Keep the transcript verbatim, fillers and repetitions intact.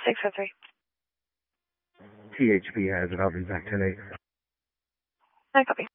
six oh three. T H P has it. I'll be back today. I copy.